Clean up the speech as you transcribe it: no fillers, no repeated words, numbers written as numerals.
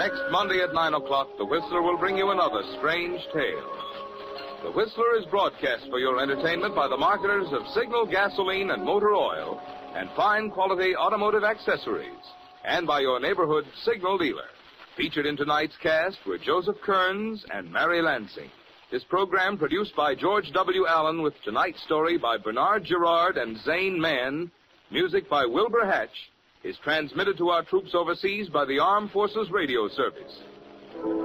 Next Monday at 9 o'clock, The Whistler will bring you another strange tale. The Whistler is broadcast for your entertainment by the marketers of Signal gasoline and motor oil and fine quality automotive accessories, and by your neighborhood Signal dealer. Featured in tonight's cast were Joseph Kearns and Mary Lansing. This program produced by George W. Allen with tonight's story by Bernard Gerard and Zane Mann, music by Wilbur Hatch, is transmitted to our troops overseas by the Armed Forces Radio Service.